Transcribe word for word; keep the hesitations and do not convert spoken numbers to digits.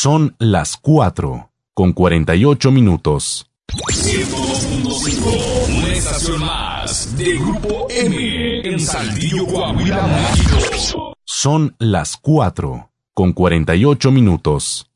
Son las cuatro, con cuarenta y ocho minutos. ciento dos punto cinco, una estación más de Grupo M en Saltillo, Coahuila, México. Son las cuatro, con cuarenta y ocho minutos.